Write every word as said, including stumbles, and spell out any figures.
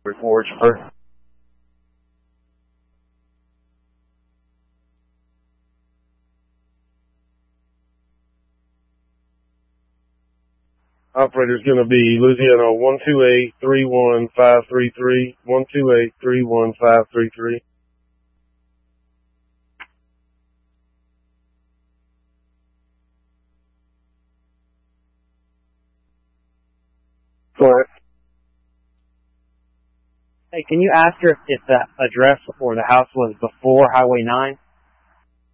Forge first. Operator's going to be Louisiana one two eight three one five three three, one two eight three one five three three. Correct. Hey, can you ask her if the address or the house was before Highway nine?